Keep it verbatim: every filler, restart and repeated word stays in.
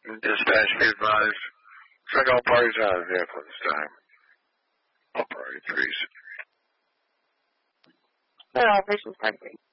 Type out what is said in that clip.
Dispatch be advised. Check all parties out of the vehicle at this time. All party threes. That operation's time frame.